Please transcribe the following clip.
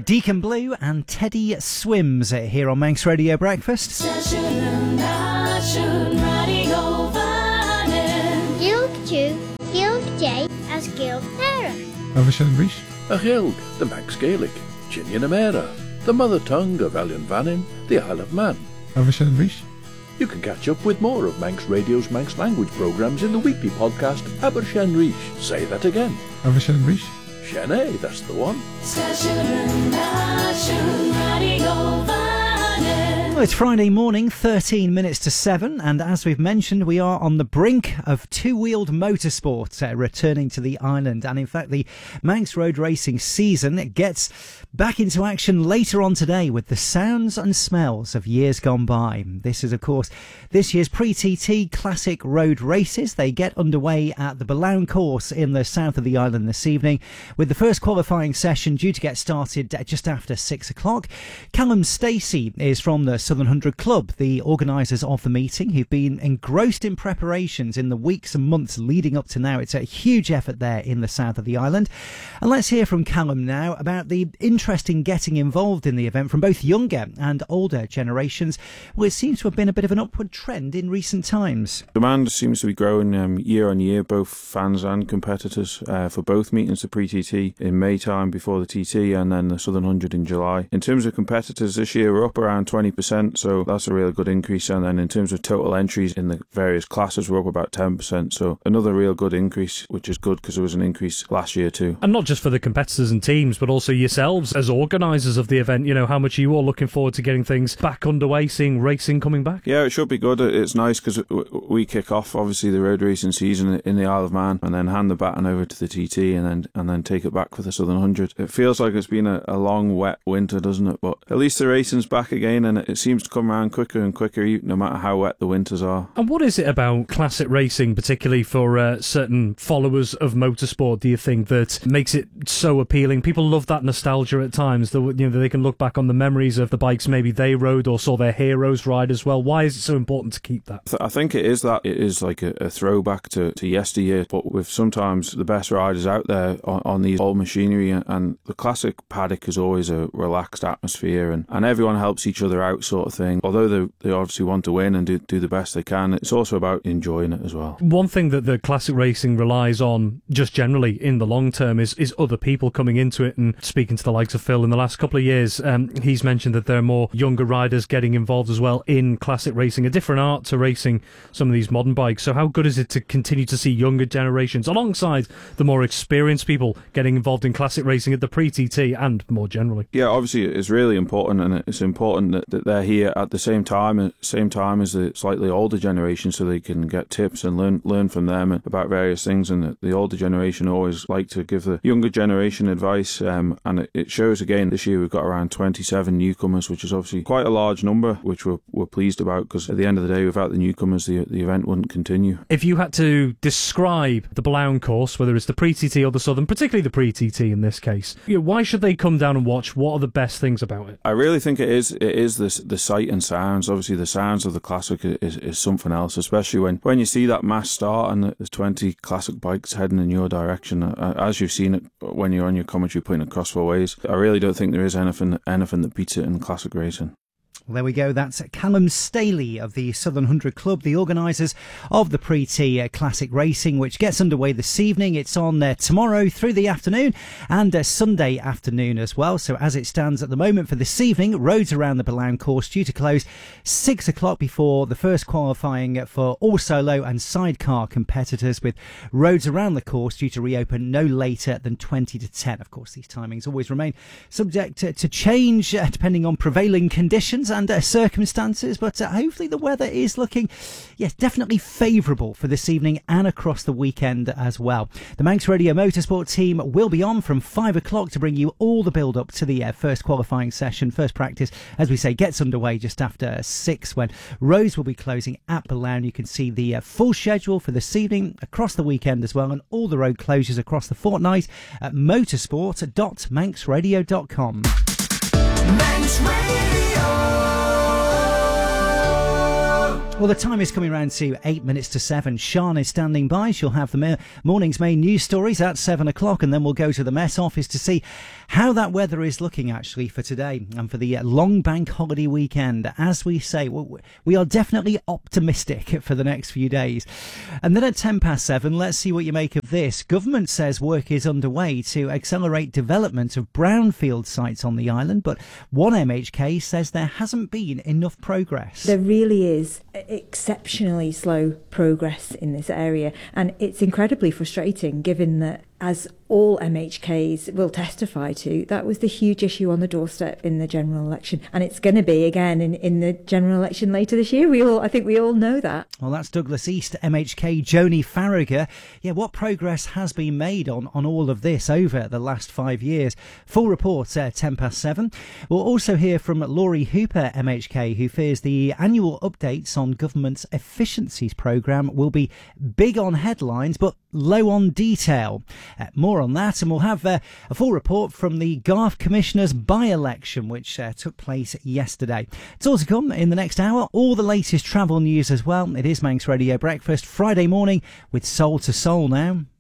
Deacon Blue and Teddy Swims here on Manx Radio Breakfast. As Gaelic Mera. A Gaelic, the Manx Gaelic, Ginian Amera, the mother tongue of Elian Vannin, the Isle of Man. You can catch up with more of Manx Radio's Manx language programmes in the weekly podcast Abershen Rish. Say that again. Shene, that's the one. Well, it's Friday morning, 13 minutes to 7, and as we've mentioned, we are on the brink of two-wheeled motorsport returning to the island. And in fact, the Manx Road Racing season gets back into action later on today with the sounds and smells of years gone by. This is, of course, this year's Pre-TT Classic Road Races. They get underway at the Balaun course in the south of the island this evening, with the first qualifying session due to get started just after 6 o'clock. Callum Stacey is from the Southern 100 Club, the organisers of the meeting, who've been engrossed in preparations in the weeks and months leading up to now. It's a huge effort there in the south of the island. And let's hear from Callum now about the interest in getting involved in the event from both younger and older generations. Well, it seems to have been a bit of an upward trend in recent times. Demand seems to be growing year on year, both fans and competitors, for both meetings, the Pre-TT in May time before the TT and then the Southern 100 in July. In terms of competitors this year, we're up around 20%, so that's a really good increase. And then in terms of total entries in the various classes, we're up about 10%, so another real good increase, which is good because there was an increase last year too. And not just for the competitors and teams, but also yourselves as organisers of the event. You know, how much are you all looking forward to getting things back underway, seeing racing coming back? Yeah, it should be good. It's nice because we kick off obviously the road racing season in the Isle of Man and then hand the baton over to the TT and then take it back for the Southern 100. It feels like it's been a long wet winter, doesn't it? But at least the racing's back again, and it seems to come around quicker and quicker no matter how wet the winters are. And what is it about classic racing, particularly for certain followers of motorsport, do you think, that makes it so appealing? People love that nostalgia at times, they can look back on the memories of the bikes maybe they rode or saw their heroes ride as well. Why is it so important to keep that? I think it is that. It is like a throwback to yesteryear, but with sometimes the best riders out there on these old machinery, and the classic paddock is always a relaxed atmosphere and everyone helps each other out sort of thing. Although they obviously want to win and do the best they can, it's also about enjoying it as well. One thing that the classic racing relies on just generally in the long term is other people coming into it. And speaking to the likes of Phil in the last couple of years, he's mentioned that there are more younger riders getting involved as well in classic racing, a different art to racing some of these modern bikes. So how good is it to continue to see younger generations alongside the more experienced people getting involved in classic racing at the Pre-TT and more generally? Yeah, obviously it's really important, and it's important that they're here at the same time as the slightly older generation, so they can get tips and learn from them about various things. And the older generation always like to give the younger generation advice, and it shows again. This year we've got around 27 newcomers, which is obviously quite a large number, which we're pleased about, because at the end of the day, without the newcomers, the event wouldn't continue. If you had to describe the Balaun course, whether it's the Pre-TT or the Southern, particularly the Pre-TT in this case, why should they come down and watch? What are the best things about it? I really think it is the sight and sounds. Obviously the sounds of the classic is something else, especially when you see that mass start and there's 20 classic bikes heading in your direction, as you've seen it when you're on your commentary putting across 4 ways. I really don't think there is anything that beats it in classic racing. Well, there we go. That's Callum Staley of the Southern 100 Club, the organisers of the Pre-T Classic Racing, which gets underway this evening. It's on tomorrow through the afternoon and Sunday afternoon as well. So as it stands at the moment for this evening, roads around the Balaun course due to close 6 o'clock before the first qualifying for all solo and sidecar competitors, with roads around the course due to reopen no later than 20 to 10. Of course, these timings always remain subject to change depending on prevailing conditions and circumstances, but hopefully the weather is looking, yes, definitely favourable for this evening and across the weekend as well. The Manx Radio Motorsport team will be on from 5 o'clock to bring you all the build-up to the first qualifying session. First practice, as we say, gets underway just after 6, when roads will be closing at Balaun. You can see the full schedule for this evening, across the weekend as well, and all the road closures across the fortnight at motorsport.manxradio.com. Manx Radio. Well, the time is coming round to 8 minutes to 7. Sian is standing by. She'll have the morning's main news stories at 7 o'clock, and then we'll go to the Met Office to see how that weather is looking actually for today and for the long bank holiday weekend. As we say, we are definitely optimistic for the next few days. And then at 7:10, let's see what you make of this. Government says work is underway to accelerate development of brownfield sites on the island, but one MHK says there hasn't been enough progress. There really is exceptionally slow progress in this area, and it's incredibly frustrating given that, as all MHKs will testify to, that was the huge issue on the doorstep in the general election, and it's going to be again in the general election later this year. I think we all know that. Well, that's Douglas East MHK Joni Farragher. Yeah, what progress has been made on all of this over the last 5 years? Full report at 7:10. We'll also hear from Laurie Hooper MHK, who fears the annual updates on government's efficiencies programme will be big on headlines but low on detail. More on that, and we'll have a full report from the Garth Commissioner's by-election, which took place yesterday. It's all to come in the next hour. All the latest travel news as well. It is Manx Radio Breakfast, Friday morning with Soul to Soul now.